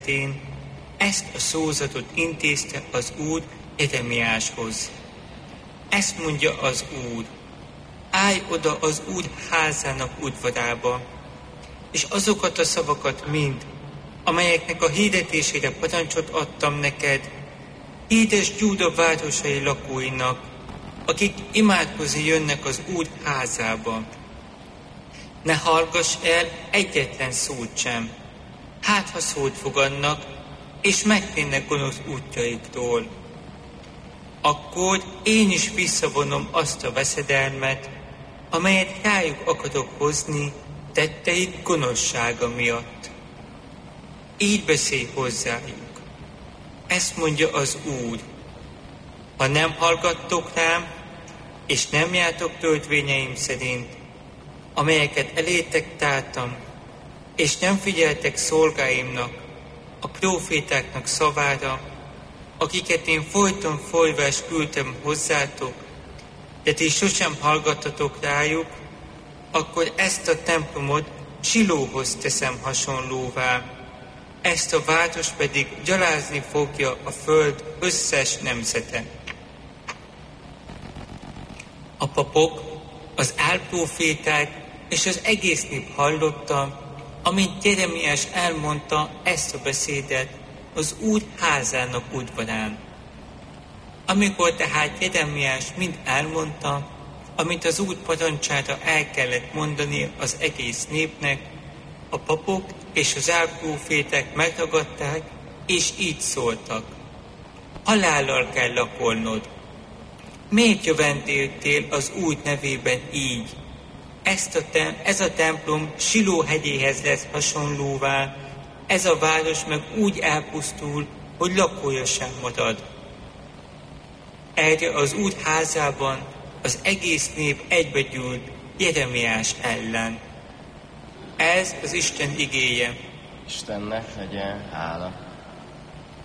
ezt a szózatot intézte az Úr Jeremiáshoz. Ezt mondja az Úr: állj oda az Úr házának udvarába, és azokat a szavakat mind, amelyeknek a hirdetésére parancsot adtam neked, hirdesd Júda városai lakóinak, akik imádkozni jönnek az Úr házába. Ne hallgass el egyetlen szót sem, hát ha szót fogadnak, és megtérnek gonosz útjaiktól. Akkor én is visszavonom azt a veszedelmet, amelyet rájuk akarok hozni tetteik gonoszsága miatt. Így beszélj hozzájuk. Ezt mondja az Úr: ha nem hallgattok rám, és nem jártok törvényeim szerint, amelyeket elétek tártam, és nem figyeltek szolgáimnak, a prófétáknak szavára, akiket én folyton folyvás küldtem hozzátok, de ti sosem hallgattatok rájuk, akkor ezt a templomot Silóhoz teszem hasonlóvá, ezt a város pedig gyalázni fogja a föld összes nemzete. A papok, az álpróféták és az egész nép hallotta, amint Jeremiás elmondta ezt a beszédet az Úr házának udvarán. Amikor tehát Jeremiás mind elmondta, amit az Úr parancsára el kellett mondani az egész népnek, a papok és az álpróféták megragadták, és így szóltak: halállal kell lakolnod. Miért jövendéltél az Úr nevében így? Ez a templom Siló hegyéhez lesz hasonlóvá, ez a város meg úgy elpusztul, hogy lakója sem marad. Erre az Úr házában az egész nép egybegyűlt Jeremiás ellen. Ez az Isten igéje. Istennek legyen hála.